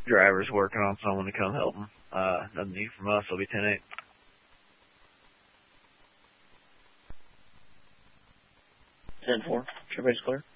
Driver's working on someone to come help him. Nothing new from us. It'll be 10-8. 10-4. Everybody's clear.